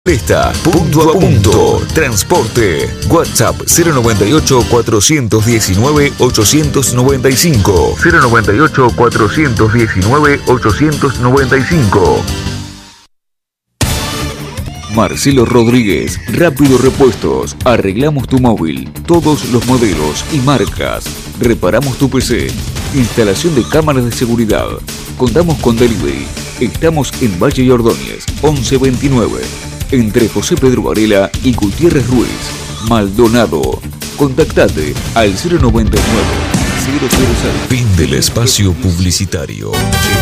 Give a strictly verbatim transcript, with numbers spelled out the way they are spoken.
Esta, punto a punto, transporte, WhatsApp cero noventa y ocho, cuatrocientos diecinueve, ochocientos noventa y cinco, cero noventa y ocho, cuatrocientos diecinueve, ochocientos noventa y cinco. Marcelo Rodríguez, Rápido Repuestos, arreglamos tu móvil, todos los modelos y marcas, reparamos tu P C, instalación de cámaras de seguridad, contamos con delivery, estamos en Valle y Ordóñez, once veintinueve. Entre José Pedro Varela y Gutiérrez Ruiz, Maldonado. Contactate al cero noventa y nueve, cero cero seis. Fin del espacio publicitario.